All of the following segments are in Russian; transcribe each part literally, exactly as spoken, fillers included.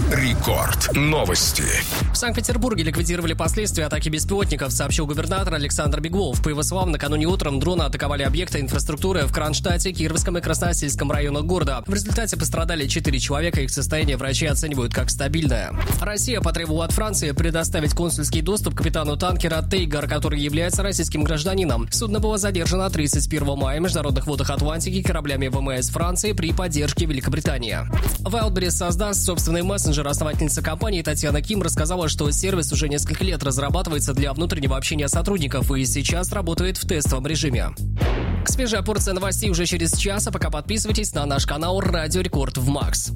Рекорд. Новости. В Санкт-Петербурге ликвидировали последствия атаки беспилотников, сообщил губернатор Александр Беглов. По его словам, накануне утром дроны атаковали объекты инфраструктуры в Кронштадте, Кировском и Красносельском районах города. В результате пострадали четыре человека, их состояние врачи оценивают как стабильное. Россия потребовала от Франции предоставить консульский доступ капитану танкера «Тейгар», который является российским гражданином. Судно было задержано тридцать первого мая в международных водах Атлантики кораблями ВМС Франции при поддержке Великобритании. Wildberries создаст собственный мессенджер. Основательница компании Татьяна Ким рассказала, что сервис уже несколько лет разрабатывается для внутреннего общения сотрудников и сейчас работает в тестовом режиме. Свежая порция новостей уже через час, а пока подписывайтесь на наш канал Радио Рекорд в Макс.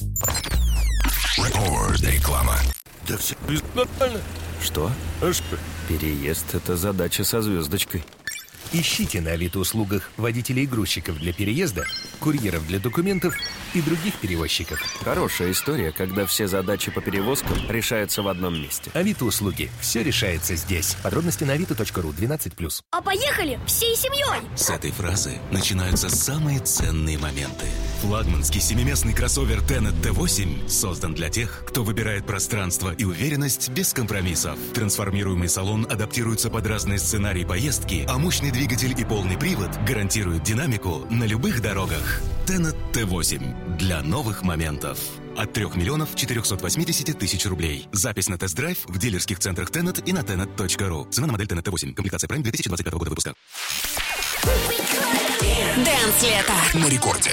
Рекорд. Реклама. Да все нормально. Что? А что? Переезд — это задача со звездочкой. Ищите на Авито-услугах водителей и грузчиков для переезда, курьеров для документов и других перевозчиков. Хорошая история, когда все задачи по перевозкам решаются в одном месте. Авито-услуги. Все решается здесь. Подробности на авито точка ру, двенадцать плюс. А поехали всей семьей! С этой фразы начинаются самые ценные моменты. Флагманский семиместный кроссовер Tenet Т восемь создан для тех, кто выбирает пространство и уверенность без компромиссов. Трансформируемый салон адаптируется под разные сценарии поездки, а мощный двигатель и полный привод гарантируют динамику на любых дорогах. Tenet Т восемь для новых моментов. От трех миллионов четырехсот восьмидесяти тысяч рублей. Запись на тест-драйв в дилерских центрах Tenet и на tenet точка ру. Цена на модель Tenet Т восемь. Комплектация Prime две тысячи двадцать пятого года выпуска. Дэнс лето На рекорде.